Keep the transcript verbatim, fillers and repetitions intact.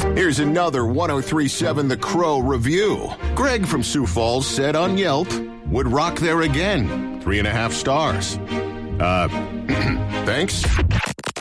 Here's another one oh three point seven The Crow review. Greg from Sioux Falls said on Yelp, would rock there again. Three and a half stars. Uh, thanks.